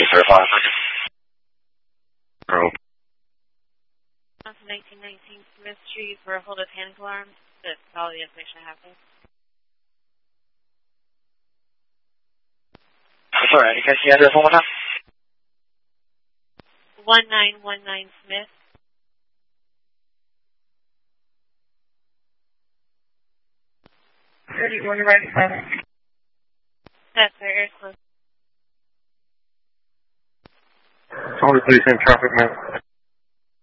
verify a second. Oh. 1919 Smith Street for a hold of panic alarm. That's all the information I have there. Sorry, can you address one more time? 1919 Smith. Order right side. That's our air close. Only police in traffic, man.